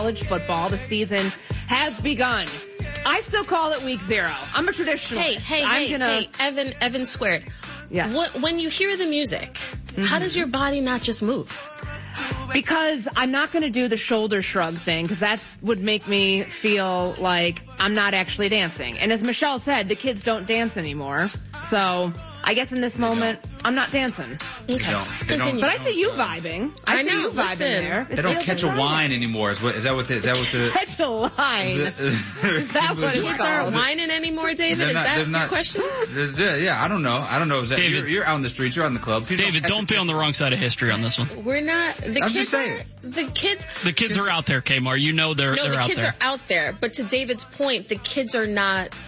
college football. The season has begun. I still call it week 0. I'm a traditionalist. Hey, Evan Squared. Yeah. When you hear the music, how does your body not just move? Because I'm not going to do the shoulder shrug thing, because that would make me feel like I'm not actually dancing. And as Michelle said, the kids don't dance anymore. So I guess in this moment, I'm not dancing. Okay. Continue. But I see you vibing. I see you vibing there. They don't catch a wine anymore. Is that what the catch a line? Is that what it's kids called? aren't whining anymore, David? Is that your question? Yeah, I don't know. Is that David, you're out in the streets, you're out in the club. David, don't be on the wrong side of history on this one. We're not. I'm just saying. The kids are out there, Kmart. You know they're out there. No, the kids are out there. But to David's point, the kids are not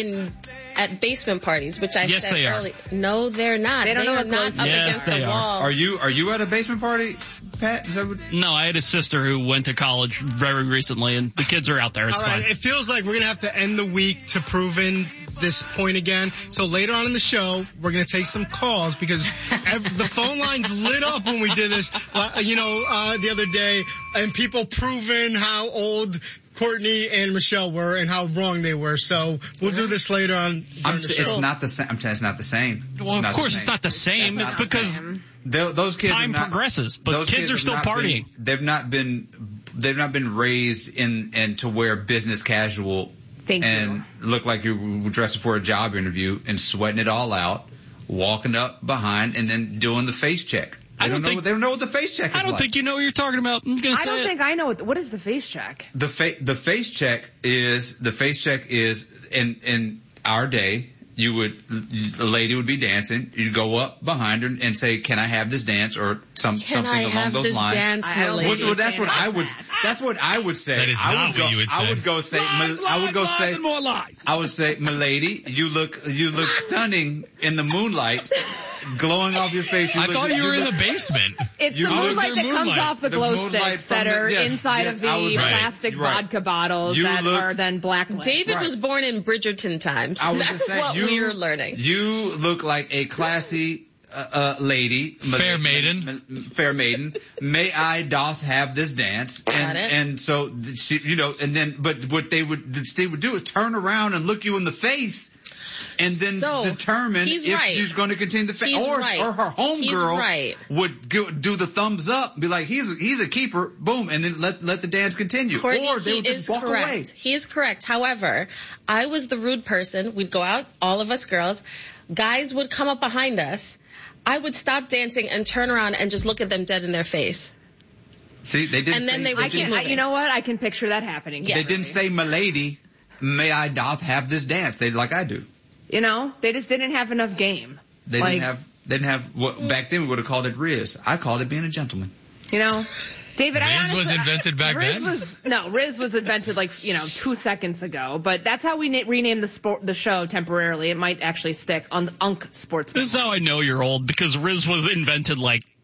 at basement parties, which I said earlier. No, they're not. They don't know are not up against the wall. Are you at a basement party, Pat? No, I had a sister who went to college very recently, and the kids are out there. It's fine. It feels like we're going to have to end the week to prove in this point again. So later on in the show, we're going to take some calls because the phone lines lit up when we did this, the other day, and people proving how old Courtney and Michelle were and how wrong they were. So we'll do this later on. It's not the same. I'm telling you, it's not the same. Well, of course it's not the same. It's because those kids time progresses, but kids are still partying. They've not been raised in to wear business casual and look like you're dressing for a job interview and sweating it all out, walking up behind and then doing the face check. They don't know what the face check is like. I don't think you know what you're talking about. I don't think I know what is the face check. The face check is in our day. A lady would be dancing. You'd go up behind her and say, "Can I have this dance?" or something along those lines. Dance, my lady? Well, that's what I would. That's what I would say. That is not what you would say. I would go say. More lies. I would say, "My lady, you look stunning in the moonlight, glowing off your face." I thought you were in the basement. It's the moonlight that comes off the glow sticks that are inside of the plastic vodka bottles that are then blacklit. David was born in Bridgerton times. That's what we're learning. You look like a classy lady. Fair maiden. Fair maiden. May I doth have this dance. And so, she, and then, but what they would do is turn around and look you in the face. And then determine if she's going to continue the face. Or her homegirl would do the thumbs up, be like, he's a keeper, boom, and then let the dance continue. Courtney, or they would just walk away. He is correct. However, I was the rude person. We'd go out, all of us girls. Guys would come up behind us. I would stop dancing and turn around and just look at them dead in their face. See, they didn't. And then they would keep moving. You know what? I can picture that happening. Yeah. They didn't say, "My lady, may I doth have this dance." They like I do. They just didn't have enough game. They didn't have what back then we would have called it Riz. I called it being a gentleman. David, Riz was invented back then? Riz was invented 2 seconds ago, but that's how we renamed the show temporarily. It might actually stick on the Unk Sportsman. This is how I know you're old, because Riz was invented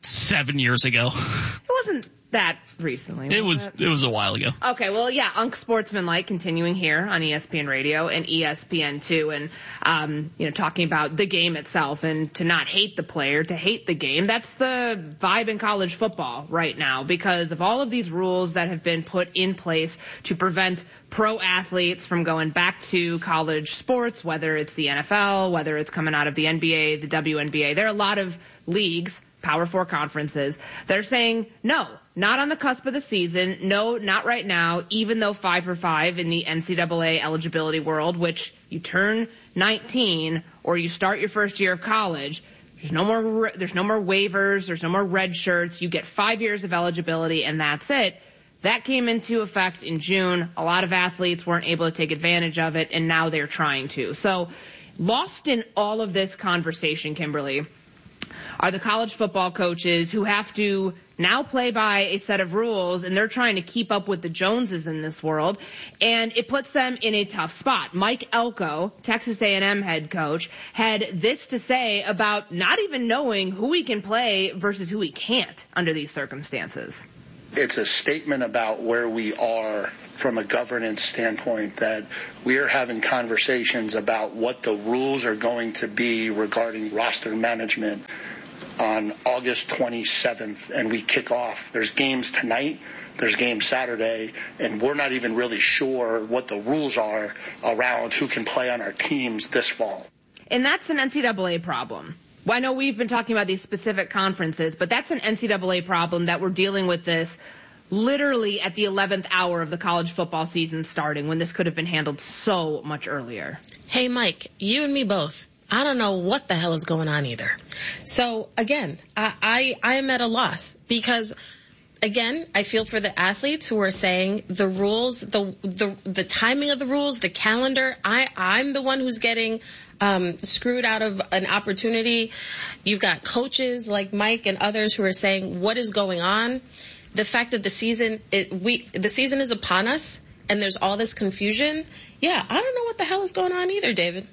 7 years ago. It wasn't that recently. It was a while ago. Okay, well, yeah, Unk Sportsmanlike continuing here on ESPN Radio and ESPN2 and, talking about the game itself and to not hate the player, to hate the game. That's the vibe in college football right now because of all of these rules that have been put in place to prevent pro athletes from going back to college sports, whether it's the NFL, whether it's coming out of the NBA, the WNBA. There are a lot of leagues, Power 4 conferences, they're saying, no, not on the cusp of the season. No, not right now, even though 5 for 5 in the NCAA eligibility world, which you turn 19 or you start your first year of college, there's no more waivers, there's no more red shirts. You get 5 years of eligibility and that's it. That came into effect in June. A lot of athletes weren't able to take advantage of it, and now they're trying to. So lost in all of this conversation, Kimberly, are the college football coaches who have to now play by a set of rules, and they're trying to keep up with the Joneses in this world, and it puts them in a tough spot. Mike Elko, Texas A&M head coach, had this to say about not even knowing who he can play versus who he can't under these circumstances. It's a statement about where we are from a governance standpoint, that we are having conversations about what the rules are going to be regarding roster management on August 27th, and we kick off. There's games tonight, there's games Saturday, and we're not even really sure what the rules are around who can play on our teams this fall. And that's an NCAA problem. Well, I know we've been talking about these specific conferences, but that's an NCAA problem that we're dealing with this literally at the 11th hour of the college football season starting, when this could have been handled so much earlier. Hey, Mike, you and me both. I don't know what the hell is going on either. So, again, I am at a loss because, again, I feel for the athletes who are saying the rules, the timing of the rules, the calendar. I'm the one who's getting screwed out of an opportunity. You've got coaches like Mike and others who are saying, what is going on? The fact that the season is upon us and there's all this confusion. Yeah, I don't know what the hell is going on either, David.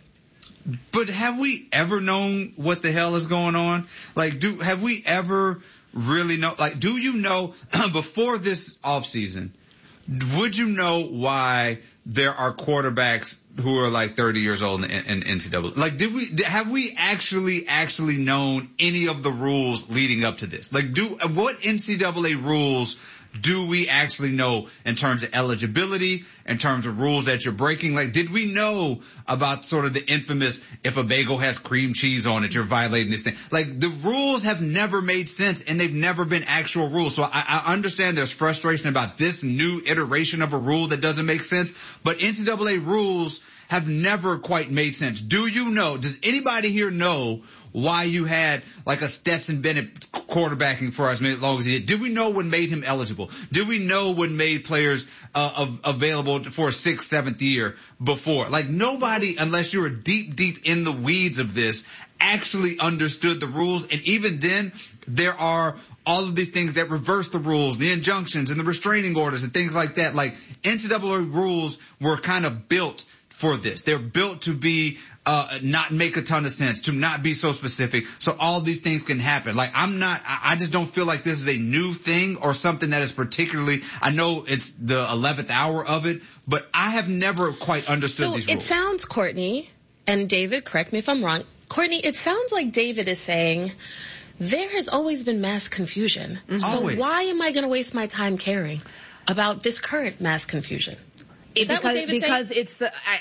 But have we ever known what the hell is going on? Like, have we ever really know? Like, do you know before this offseason, would you know why there are quarterbacks who are like 30 years old in NCAA? Like, have we actually known any of the rules leading up to this? Like, what NCAA rules do we actually know in terms of eligibility, in terms of rules that you're breaking? Like, did we know about sort of the infamous, if a bagel has cream cheese on it, you're violating this thing? Like, the rules have never made sense, and they've never been actual rules. So I understand there's frustration about this new iteration of a rule that doesn't make sense, but NCAA rules have never quite made sense. Do you know, does anybody here know why you had like a Stetson Bennett quarterbacking for us as long as he did? Did we know what made him eligible? Did we know what made players available for a 6th, 7th year before? Like, nobody, unless you were deep in the weeds of this, actually understood the rules. And even then, there are all of these things that reverse the rules, the injunctions and the restraining orders and things like that. Like, NCAA rules were kind of built for this. They're built to be not make a ton of sense, to not be so specific, so all these things can happen. Like, I just don't feel like this is a new thing or something that is particularly, I know it's the 11th hour of it, but I have never quite understood these rules. So it sounds, Courtney, and David, correct me if I'm wrong, Courtney, it sounds like David is saying there has always been mass confusion. Mm-hmm. So why am I going to waste my time caring about this current mass confusion? Is that what David's saying? It's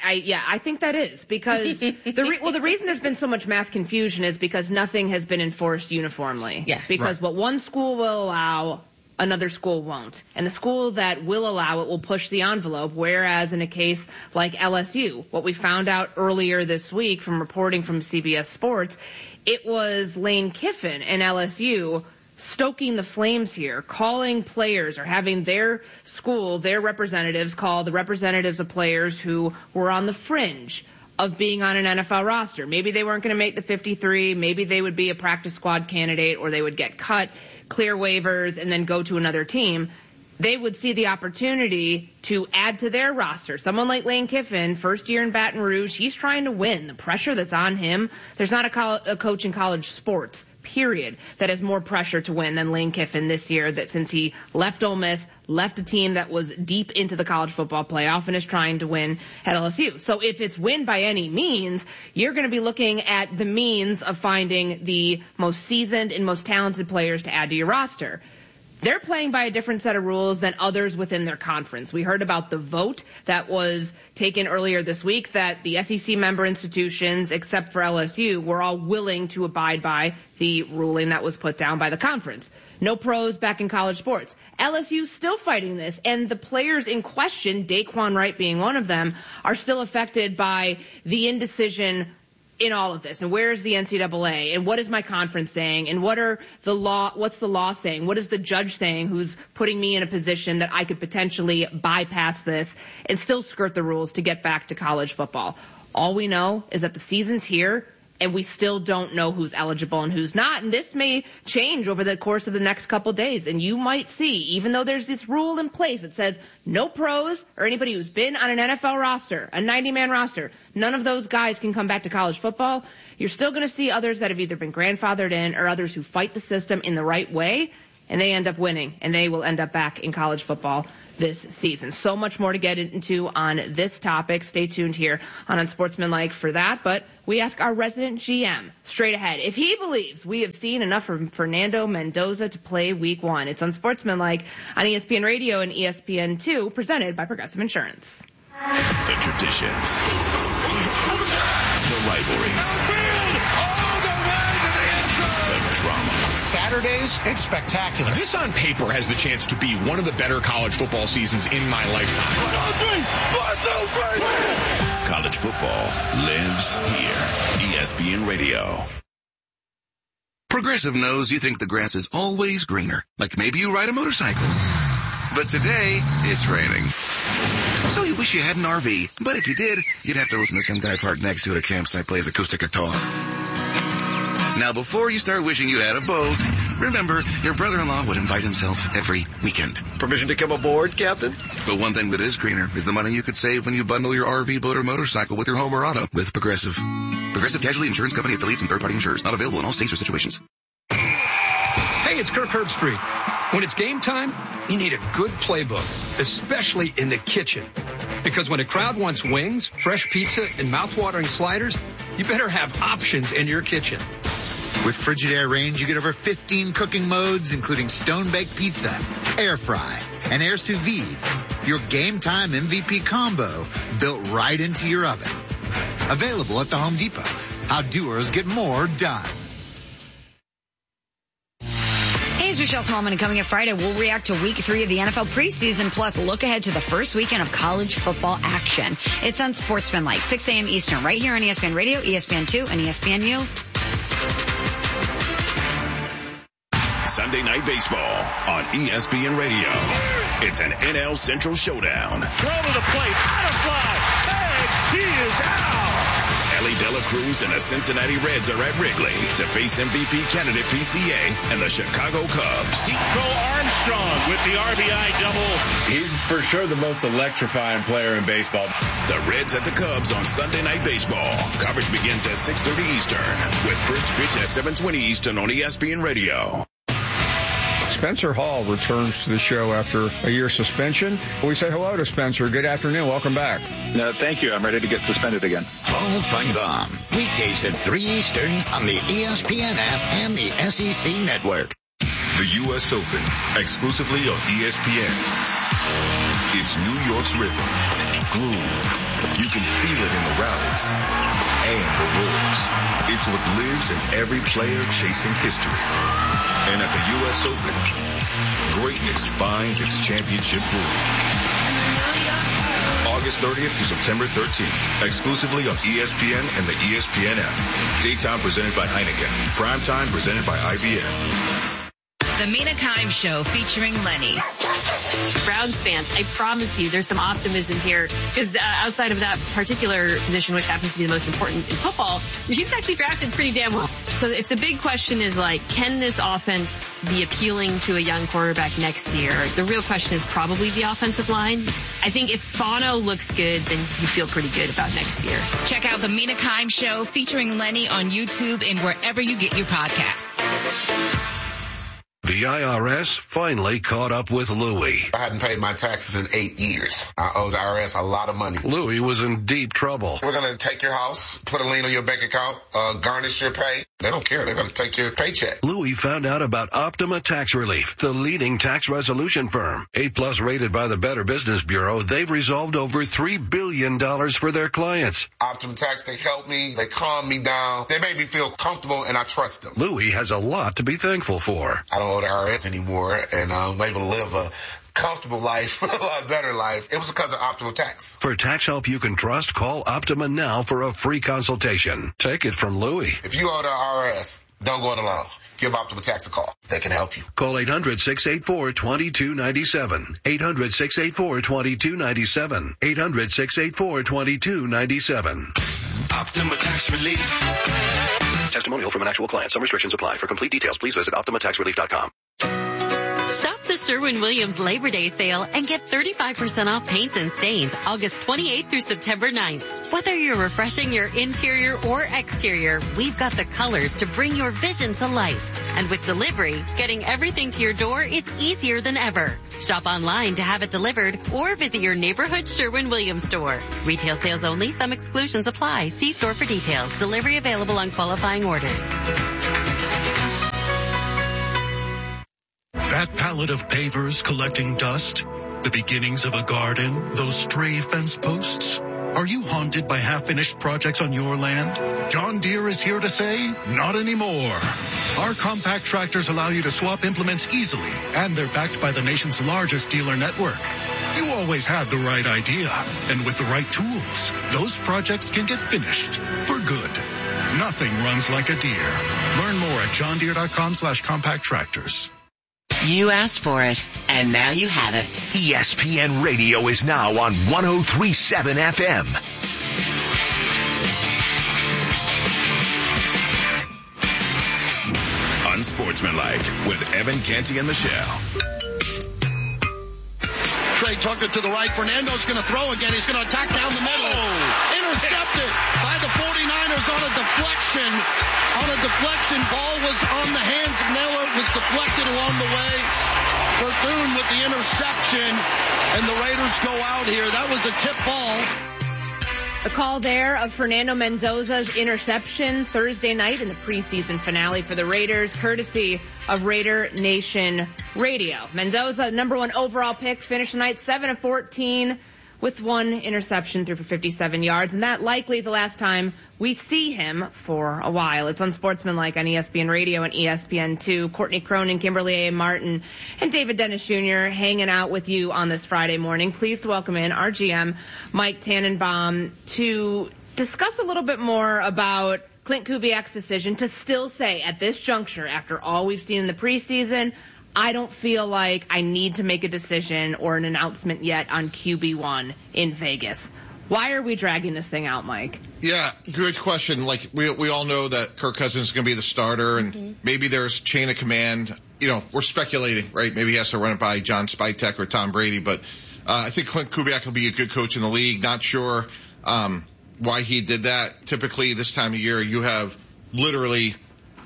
I think that is because the reason there's been so much mass confusion is because nothing has been enforced uniformly. Yeah. Because what one school will allow, another school won't. And the school that will allow it will push the envelope, whereas in a case like LSU, what we found out earlier this week from reporting from CBS Sports, it was Lane Kiffin and LSU stoking the flames here, calling players or having their school, their representatives call the representatives of players who were on the fringe of being on an NFL roster. Maybe they weren't going to make the 53, maybe they would be a practice squad candidate, or they would get cut, clear waivers, and then go to another team. They would see the opportunity to add to their roster. Someone like Lane Kiffin, first year in Baton Rouge, he's trying to win. The pressure that's on him, there's not a coach in college sports, period, that has more pressure to win than Lane Kiffin this year, that since he left Ole Miss, left a team that was deep into the college football playoff and is trying to win at LSU. So if it's win by any means, you're going to be looking at the means of finding the most seasoned and most talented players to add to your roster. They're playing by a different set of rules than others within their conference. We heard about the vote that was taken earlier this week that the SEC member institutions, except for LSU, were all willing to abide by the ruling that was put down by the conference. No pros back in college sports. LSU's still fighting this, and the players in question, Daquan Wright being one of them, are still affected by the indecision in all of this. And where is the NCAA? And what is my conference saying? And what's the law saying? What is the judge saying who's putting me in a position that I could potentially bypass this and still skirt the rules to get back to college football? All we know is that the season's here, and we still don't know who's eligible and who's not. And this may change over the course of the next couple days. And you might see, even though there's this rule in place that says no pros or anybody who's been on an NFL roster, a 90-man roster, none of those guys can come back to college football. You're still going to see others that have either been grandfathered in or others who fight the system in the right way. and they end up winning, and they will end up back in college football this season. So much more to get into on this topic. Stay tuned here on Unsportsmanlike for that. But we ask our resident GM straight ahead if he believes we have seen enough from Fernando Mendoza to play Week 1. It's Unsportsmanlike on ESPN Radio and ESPN2, presented by Progressive Insurance. The traditions, the rivalries, the drama. Saturdays, it's spectacular. This on paper has the chance to be one of the better college football seasons in my lifetime. 1, 2, 3. College football lives here. ESPN Radio. Progressive knows you think the grass is always greener, like maybe you ride a motorcycle. But today, it's raining. So you wish you had an RV, but if you did, you'd have to listen to some guy parked next to it at a campsite play his acoustic guitar. Now, before you start wishing you had a boat, remember, your brother-in-law would invite himself every weekend. Permission to come aboard, Captain? But one thing that is greener is the money you could save when you bundle your RV, boat, or motorcycle with your home or auto with Progressive. Progressive Casualty Insurance Company affiliates and third-party insurers. Not available in all states or situations. Hey, it's Kirk Herbstreit. When it's game time, you need a good playbook, especially in the kitchen. Because when a crowd wants wings, fresh pizza, and mouth-watering sliders, you better have options in your kitchen. With Frigidaire Range, you get over 15 cooking modes, including stone-baked pizza, air fry, and air sous vide. Your game time MVP combo built right into your oven. Available at the Home Depot. How doers get more done. Hey, it's Michelle Tallman, and coming up Friday, we'll react to Week 3 of the NFL preseason, plus look ahead to the first weekend of college football action. It's on Sportsmanlike, 6 a.m. Eastern, right here on ESPN Radio, ESPN2, and ESPNU. Sunday Night Baseball on ESPN Radio. It's an NL Central showdown. Throw to the plate, out of fly, tag, he is out. Ellie De La Cruz and the Cincinnati Reds are at Wrigley to face MVP candidate PCA and the Chicago Cubs. Nico Armstrong with the RBI double. He's for sure the most electrifying player in baseball. The Reds at the Cubs on Sunday Night Baseball. Coverage begins at 6:30 Eastern with first pitch at 7:20 Eastern on ESPN Radio. Spencer Hall returns to the show after a year suspension. We say hello to Spencer. Good afternoon. Welcome back. No, thank you. I'm ready to get suspended again. Paul Feinbaum, weekdays at 3 Eastern on the ESPN app and the SEC Network. The U.S. Open, exclusively on ESPN. It's New York's rhythm, groove. You can feel it in the rallies and the roars. It's what lives in every player chasing history. And at the U.S. Open, greatness finds its championship groove. August 30th through September 13th, exclusively on ESPN and the ESPN app. Daytime presented by Heineken. Primetime presented by IBM. The Mina Kimes Show featuring Lenny. Browns fans, I promise you there's some optimism here because outside of that particular position, which happens to be the most important in football, your team's actually drafted pretty damn well. So if the big question is like, can this offense be appealing to a young quarterback next year? The real question is probably the offensive line. I think if Fano looks good, then you feel pretty good about next year. Check out the Mina Kimes Show featuring Lenny on YouTube and wherever you get your podcasts. The IRS finally caught up with Louie. I hadn't paid my taxes in 8 years. I owed the IRS a lot of money. Louie was in deep trouble. We're going to take your house, put a lien on your bank account, garnish your pay. They don't care. They're going to take your paycheck. Louie found out about Optima Tax Relief, the leading tax resolution firm. 8+ rated by the Better Business Bureau, they've resolved over $3 billion for their clients. Optima Tax, they help me. They calm me down. They make me feel comfortable, and I trust them. Louie has a lot to be thankful for. I don't owe the IRS anymore, and I'm able to live a comfortable life, a lot better life. It was because of Optima Tax. For tax help you can trust, call Optima now for a free consultation. Take it from Louie. If you owe the IRS, don't go it alone. Give Optima Tax a call. They can help you. Call 800-684-2297. 800-684-2297. 800-684-2297. Optima Tax Relief. Testimonial from an actual client. Some restrictions apply. For complete details, please visit OptimaTaxRelief.com. Shop the Sherwin-Williams Labor Day sale and get 35% off paints and stains August 28th through September 9th. Whether you're refreshing your interior or exterior, we've got the colors to bring your vision to life. And with delivery, getting everything to your door is easier than ever. Shop online to have it delivered or visit your neighborhood Sherwin-Williams store. Retail sales only. Some exclusions apply. See store for details. Delivery available on qualifying orders. That pallet of pavers collecting dust, the beginnings of a garden, those stray fence posts. Are you haunted by half-finished projects on your land? John Deere is here to say, not anymore. Our compact tractors allow you to swap implements easily, and they're backed by the nation's largest dealer network. You always had the right idea, and with the right tools, those projects can get finished for good. Nothing runs like a Deere. Learn more at johndeere.com/compact tractors. You asked for it, and now you have it. ESPN Radio is now on 103.7 FM. Unsportsmanlike with Evan Canty and Michelle. Trey Tucker to the right. Fernando's going to throw again. He's going to attack down the middle. Intercepted by the 49ers on a deflection. Ball was on the hands of Miller. Was deflected along the way. Bethune with the interception. And the Raiders go out here. That was a tip ball. The call there of Fernando Mendoza's interception Thursday night in the preseason finale for the Raiders, courtesy of Raider Nation Radio. Mendoza, number 1 overall pick, finished the night 7 of 14 with 1 interception, threw for 57 yards, and that likely the last time we see him for a while. It's Unsportsmanlike on ESPN Radio and ESPN2. Courtney Cronin, Kimberly A. Martin, and David Dennis Jr. hanging out with you on this Friday morning. Pleased to welcome in our GM, Mike Tannenbaum, to discuss a little bit more about Clint Kubiak's decision to still say at this juncture, after all we've seen in the preseason, I don't feel like I need to make a decision or an announcement yet on QB1 in Vegas. Why are we dragging this thing out, Mike? Yeah, good question. Like, we all know that Kirk Cousins is going to be the starter, and maybe there's chain of command. You know, we're speculating, right? Maybe he has to run it by John Spytek or Tom Brady, but I think Clint Kubiak will be a good coach in the league. Not sure why he did that. Typically, this time of year, you have literally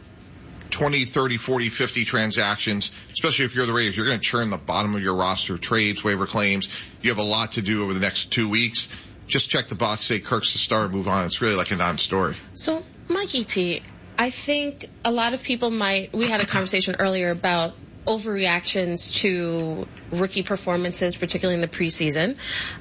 20, 30, 40, 50 transactions, especially if you're the Raiders. You're going to churn the bottom of your roster, trades, waiver claims. You have a lot to do over the next 2 weeks. Just check the box, say Kirk's the star, move on. It's really like a non-story. So, Mikey T, I think a lot of people we had a conversation earlier about overreactions to rookie performances, particularly in the preseason.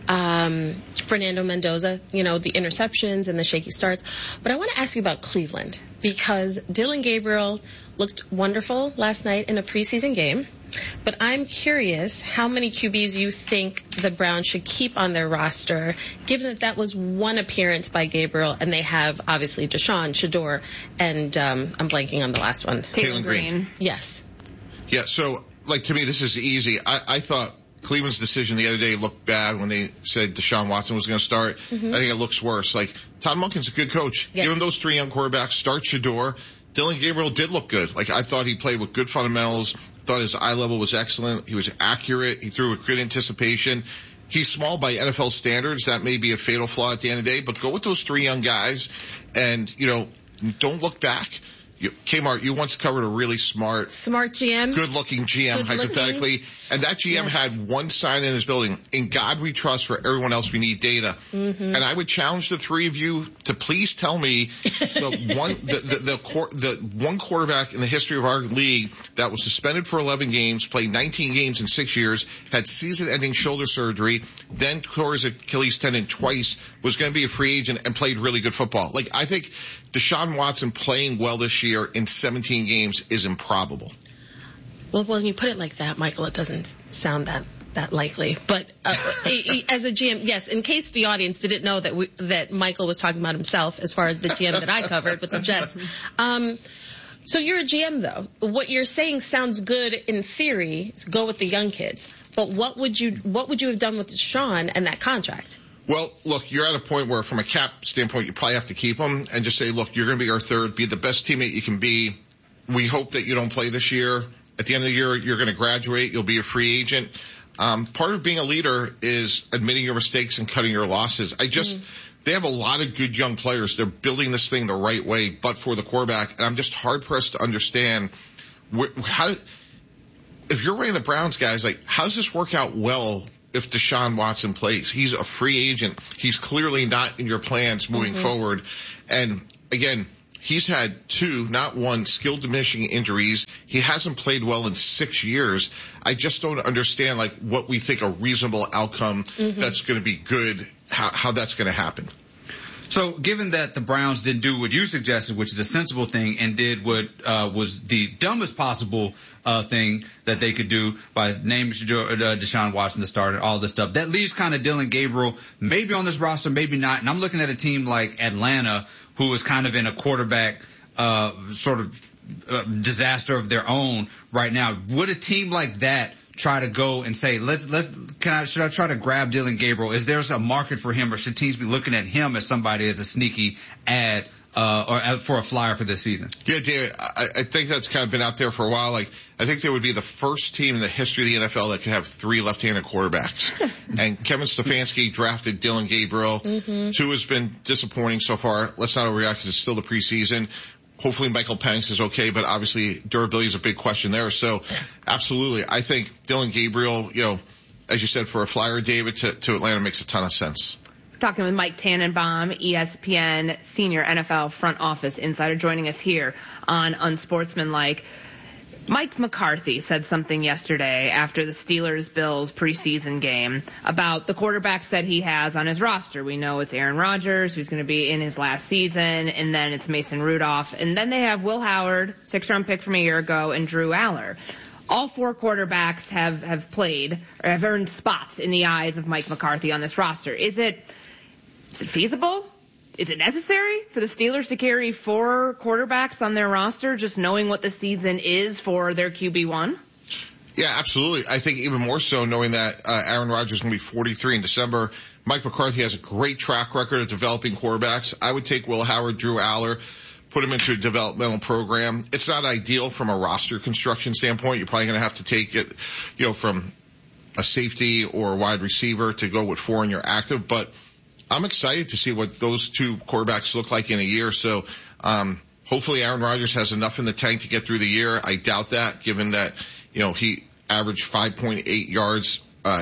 Fernando Mendoza, the interceptions and the shaky starts. But I want to ask you about Cleveland, because Dillon Gabriel looked wonderful last night in a preseason game. But I'm curious how many QBs you think the Browns should keep on their roster, given that was one appearance by Gabriel, and they have, obviously, Deshaun, Shador, and I'm blanking on the last one. Kalen Green. Yes. Yeah, so, to me, this is easy. I thought Cleveland's decision the other day looked bad when they said Deshaun Watson was going to start. Mm-hmm. I think it looks worse. Todd Monken's a good coach. Yes. Give him those 3 young quarterbacks. Start Shador. Dillon Gabriel did look good. I thought he played with good fundamentals. Thought his eye level was excellent. He was accurate. He threw with good anticipation. He's small by NFL standards. That may be a fatal flaw at the end of the day, but go with those 3 young guys and, don't look back. Kmart, you once covered a really smart GM, good-looking GM, hypothetically, and that GM had one sign in his building: "In God we trust. For everyone else, we need data." Mm-hmm. And I would challenge the 3 of you to please tell me the one quarterback in the history of our league that was suspended for 11 games, played 19 games in 6 years, had season-ending shoulder surgery, then tore his Achilles tendon twice, was going to be a free agent, and played really good football. I think Deshaun Watson playing well this year in 17 games is improbable. Well, when you put it like that, Michael, it doesn't sound that likely. But as a GM, yes, in case the audience didn't know that Michael was talking about himself as far as the GM that I covered with the Jets. So you're a GM, though. What you're saying sounds good in theory. Go with the young kids. But what would you have done with Deshaun and that contract? Well, look, you're at a point where, from a cap standpoint, you probably have to keep him and just say, look, you're going to be our third, be the best teammate you can be. We hope that you don't play this year. At the end of the year, you're going to graduate. You'll be a free agent. Part of being a leader is admitting your mistakes and cutting your losses. They have a lot of good young players. They're building this thing the right way, but for the quarterback. And I'm just hard pressed to understand if you're running the Browns, guys, like, how does this work out well if Deshaun Watson plays? He's a free agent. He's clearly not in your plans moving forward. And again, he's had 2, not 1, skill diminishing injuries. He hasn't played well in 6 years. I just don't understand, like, what we think a reasonable outcome that's going to be good, how that's going to happen. So given that the Browns didn't do what you suggested, which is a sensible thing, and did what was the dumbest possible thing that they could do by naming Deshaun Watson the starter, all this stuff, that leaves kind of Dillon Gabriel maybe on this roster, maybe not. And I'm looking at a team like Atlanta, who is kind of in a quarterback sort of disaster of their own right now. Would a team like that try to go and say, should I try to grab Dillon Gabriel? Is there a market for him, or should teams be looking at him as somebody as a sneaky ad or for a flyer for this season? Yeah, David, I think that's kind of been out there for a while. Like, I think they would be the first team in the history of the NFL that could have 3 left-handed quarterbacks. And Kevin Stefanski drafted Dillon Gabriel. 2 has been disappointing so far. Let's not overreact because it's still the preseason. Hopefully Michael Penix is okay, but obviously durability is a big question there. So absolutely, I think Dillon Gabriel, as you said, for a flyer, David, to Atlanta makes a ton of sense. Talking with Mike Tannenbaum, ESPN senior NFL front office insider, joining us here on Unsportsmanlike. Mike McCarthy said something yesterday after the Steelers-Bills preseason game about the quarterbacks that he has on his roster. We know it's Aaron Rodgers, who's going to be in his last season, and then it's Mason Rudolph. And then they have Will Howard, 6th-round pick from a year ago, and Drew Aller. All 4 quarterbacks have played or have earned spots in the eyes of Mike McCarthy on this roster. Is it feasible? Is it necessary for the Steelers to carry 4 quarterbacks on their roster, just knowing what the season is for their QB1? Yeah, absolutely. I think even more so knowing that Aaron Rodgers is going to be 43 in December. Mike McCarthy has a great track record of developing quarterbacks. I would take Will Howard, Drew Aller, put him into a developmental program. It's not ideal from a roster construction standpoint. You're probably going to have to take it, from a safety or a wide receiver to go with 4 in your active, but I'm excited to see what those 2 quarterbacks look like in a year. So, hopefully Aaron Rodgers has enough in the tank to get through the year. I doubt that, given that, he averaged 5.8 yards,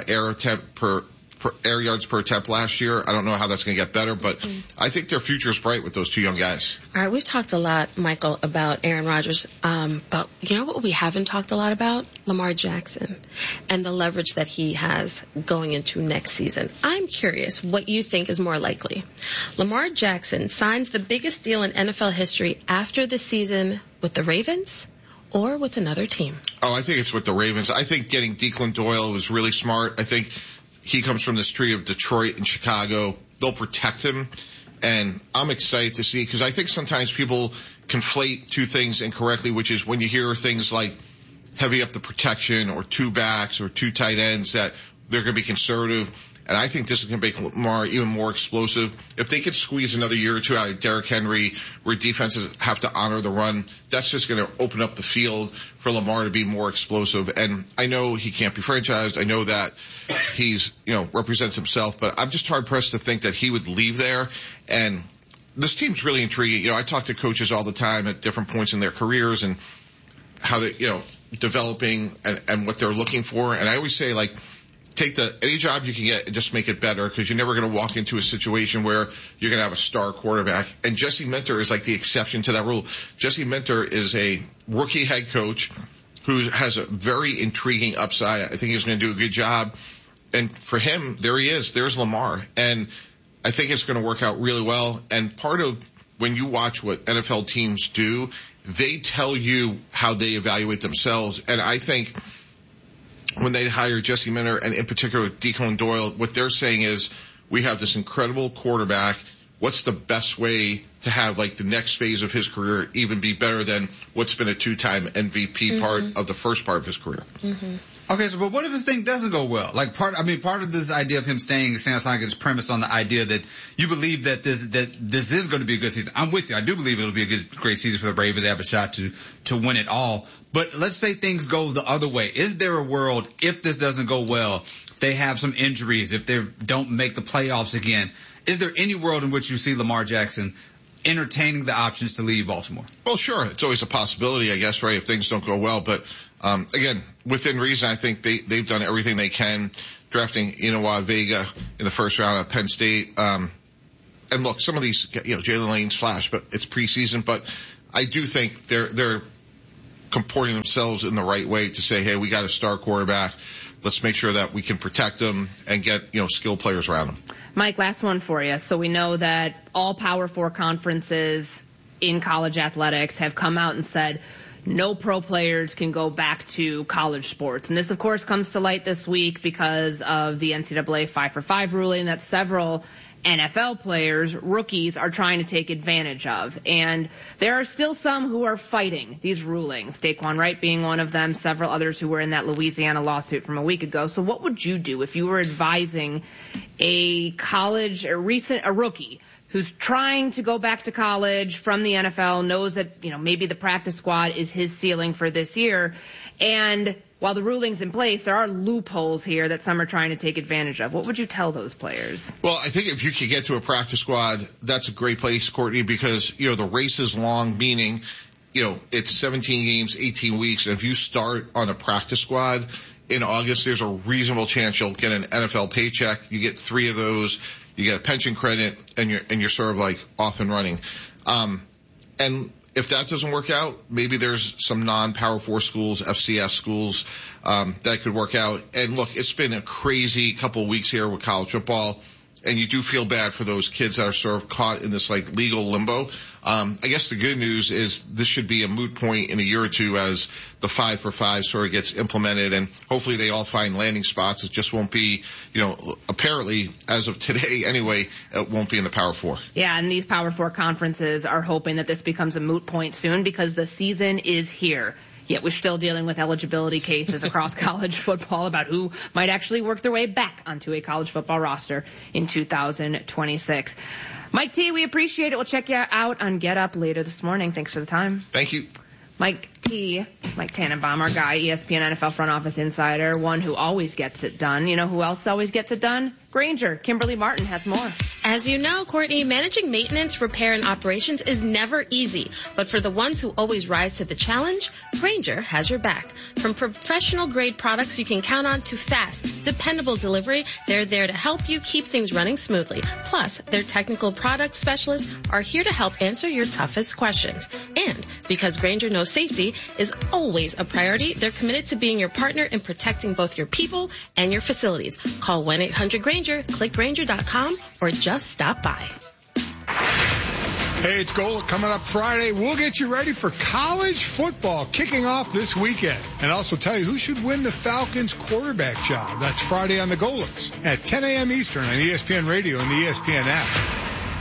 air yards per attempt last year. I don't know how that's going to get better, but I think their future is bright with those 2 young guys. All right, we've talked a lot, Michael, about Aaron Rodgers, but you know what we haven't talked a lot about? Lamar Jackson and the leverage that he has going into next season. I'm curious what you think is more likely. Lamar Jackson signs the biggest deal in NFL history after the season with the Ravens or with another team? Oh, I think it's with the Ravens. I think getting Declan Doyle was really smart. I think he comes from this tree of Detroit and Chicago. They'll protect him. And I'm excited to see, because I think sometimes people conflate 2 things incorrectly, which is when you hear things like heavy up the protection or 2 backs or 2 tight ends, that they're going to be conservative. And I think this is going to make Lamar even more explosive. If they could squeeze another year or 2 out of Derrick Henry, where defenses have to honor the run, that's just going to open up the field for Lamar to be more explosive. And I know he can't be franchised. I know that he's, represents himself, but I'm just hard pressed to think that he would leave there. And this team's really intriguing. I talk to coaches all the time at different points in their careers and how they, developing and what they're looking for. And I always say, take any job you can get and just make it better, because you're never going to walk into a situation where you're going to have a star quarterback. And Jesse Minter is like the exception to that rule. Jesse Minter is a rookie head coach who has a very intriguing upside. I think he's going to do a good job. And for him, there he is. There's Lamar. And I think it's going to work out really well. And part of when you watch what NFL teams do, they tell you how they evaluate themselves. And I think when they hire Jesse Minter, and in particular Declan Doyle, what they're saying is, we have this incredible quarterback. What's the best way to have the next phase of his career even be better than what's been a 2-time MVP part of the first part of his career? Okay, so but what if this thing doesn't go well? Like part of this idea of him staying sounds like it's premised on the idea that you believe that this is going to be a good season. I'm with you. I do believe it'll be a great season for the Ravens. They have a shot to win it all. But let's say things go the other way. Is there a world, if this doesn't go well, if they have some injuries, if they don't make the playoffs again, is there any world in which you see Lamar Jackson entertaining the options to leave Baltimore? Well, sure. It's always a possibility, I guess, right, if things don't go well. But, again, within reason, I think they've done everything they can, drafting Inoua Vega in the first round at Penn State. And look, some of these, Jalen Lane's flash, but it's preseason. But I do think they're comporting themselves in the right way to say, hey, we got a star quarterback. Let's make sure that we can protect them and get, skilled players around them. Mike, last one for you. So we know that all Power 4 conferences in college athletics have come out and said no pro players can go back to college sports. And this, of course, comes to light this week because of the NCAA 5-for-5 ruling that several NFL players, rookies, are trying to take advantage of. And there are still some who are fighting these rulings, Daquan Wright being one of them, several others who were in that Louisiana lawsuit from a week ago. So what would you do if you were advising a rookie who's trying to go back to college from the NFL, knows that, maybe the practice squad is his ceiling for this year, and while the ruling's in place, there are loopholes here that some are trying to take advantage of. What would you tell those players? Well, I think if you could get to a practice squad, that's a great place, Courtney, because, the race is long, meaning, it's 17 games, 18 weeks. And if you start on a practice squad in August, there's a reasonable chance you'll get an NFL paycheck. You get 3 of those, you get a pension credit, and you're sort of like off and running. And if that doesn't work out, maybe there's some non-Power 4 schools, FCS schools, that could work out. And look, it's been a crazy couple of weeks here with college football, and you do feel bad for those kids that are sort of caught in this legal limbo. I guess the good news is this should be a moot point in a year or two as the 5-for-5 sort of gets implemented, and hopefully they all find landing spots. It just won't be, apparently as of today anyway, it won't be in the Power 4. Yeah, and these Power 4 conferences are hoping that this becomes a moot point soon because the season is here. Yet we're still dealing with eligibility cases across college football about who might actually work their way back onto a college football roster in 2026. Mike T, we appreciate it. We'll check you out on Get Up later this morning. Thanks for the time. Thank you. Mike Tannenbaum, our guy, ESPN NFL front office insider, one who always gets it done. You know who else always gets it done? Grainger. Kimberly Martin has more. As you know, Courtney, managing maintenance, repair, and operations is never easy. But for the ones who always rise to the challenge, Grainger has your back. From professional-grade products you can count on to fast, dependable delivery, they're there to help you keep things running smoothly. Plus, their technical product specialists are here to help answer your toughest questions. And because Grainger knows safety is always a priority, they're committed to being your partner in protecting both your people and your facilities. Call 1-800-GRAINGER, click Grainger.com, or just stop by. Hey, it's Golic coming up Friday. We'll get you ready for college football kicking off this weekend. And also tell you who should win the Falcons quarterback job. That's Friday on the Golics at 10 a.m. Eastern on ESPN Radio and the ESPN app.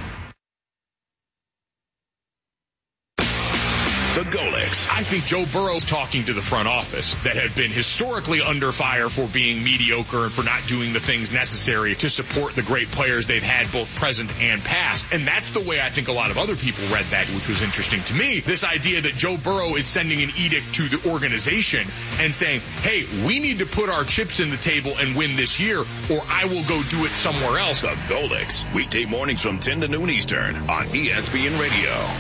The Golics. I think Joe Burrow's talking to the front office that had been historically under fire for being mediocre and for not doing the things necessary to support the great players they've had both present and past. And that's the way I think a lot of other people read that, which was interesting to me. This idea that Joe Burrow is sending an edict to the organization and saying, hey, we need to put our chips in the table and win this year, or I will go do it somewhere else. The Golics, weekday mornings from 10 to noon Eastern on ESPN Radio.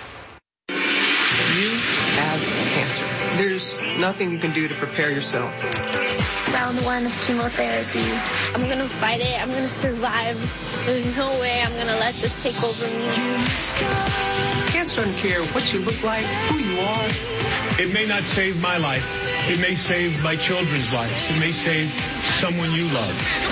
You have cancer. There's nothing you can do to prepare yourself. Round 1 of chemotherapy. I'm going to fight it. I'm going to survive. There's no way I'm going to let this take over me. Cancer doesn't care what you look like, who you are. It may not save my life. It may save my children's lives. It may save someone you love.